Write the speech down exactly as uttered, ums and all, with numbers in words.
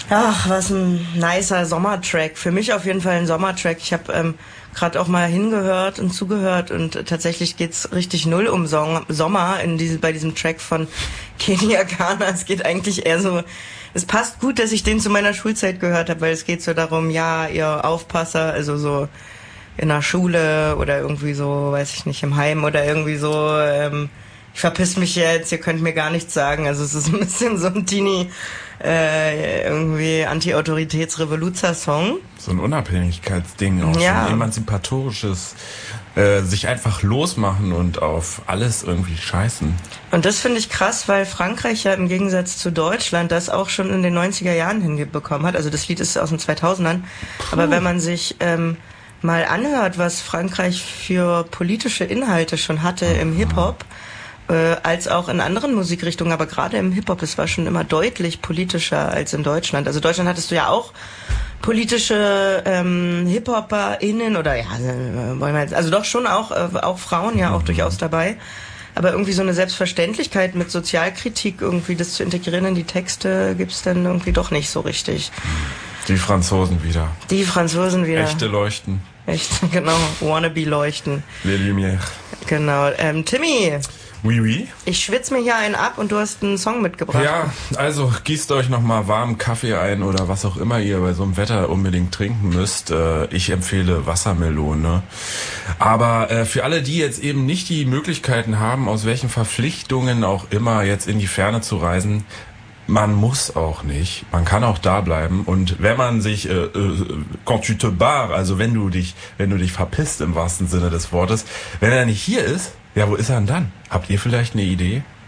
Ach, was ein nicer Sommertrack. Für mich auf jeden Fall ein Sommertrack. Ich habe ähm, gerade auch mal hingehört und zugehört und tatsächlich geht's richtig null um Song- Sommer in diese, bei diesem Track von Kenya Ghana. Es geht eigentlich eher so, es passt gut, dass ich den zu meiner Schulzeit gehört habe, weil es geht so darum, ja, ihr Aufpasser, also so in der Schule oder irgendwie so, weiß ich nicht, im Heim oder irgendwie so, ähm, ich verpiss mich jetzt, ihr könnt mir gar nichts sagen. Also es ist ein bisschen so ein Teenie, äh, irgendwie Anti-Autoritäts-Revoluzer-Song. So ein Unabhängigkeitsding, auch ja. so ein emanzipatorisches, äh, sich einfach losmachen und auf alles irgendwie scheißen. Und das finde ich krass, weil Frankreich ja im Gegensatz zu Deutschland das auch schon in den neunziger Jahren hinbekommen hat. Also das Lied ist aus den zweitausendern. Puh. Aber wenn man sich ähm, mal anhört, was Frankreich für politische Inhalte schon hatte mhm. im Hip-Hop, Äh, als auch in anderen Musikrichtungen, aber gerade im Hip-Hop, es war schon immer deutlich politischer als in Deutschland. Also in Deutschland hattest du ja auch politische ähm, Hip-HopperInnen oder ja, äh, wollen wir jetzt, also doch schon auch, äh, auch Frauen ja auch mhm. durchaus dabei. Aber irgendwie so eine Selbstverständlichkeit mit Sozialkritik, irgendwie das zu integrieren in die Texte, gibt's dann irgendwie doch nicht so richtig. Die Franzosen wieder. Die Franzosen wieder. Echte Leuchten. Echt, genau. Wannabe Leuchten. Les Lumières. Genau. Ähm, Timmy. Oui, oui. Ich schwitze mir hier einen ab und du hast einen Song mitgebracht. Ja, also gießt euch nochmal warmen Kaffee ein oder was auch immer ihr bei so einem Wetter unbedingt trinken müsst. Ich empfehle Wassermelone. Aber äh, für alle, die jetzt eben nicht die Möglichkeiten haben, aus welchen Verpflichtungen auch immer jetzt in die Ferne zu reisen, man muss auch nicht. Man kann auch da bleiben. Und wenn man sich, äh, äh, quand tu te barres, also wenn du dich, wenn du dich verpisst im wahrsten Sinne des Wortes, wenn er nicht hier ist, ja, wo ist er denn dann? Habt ihr vielleicht eine Idee?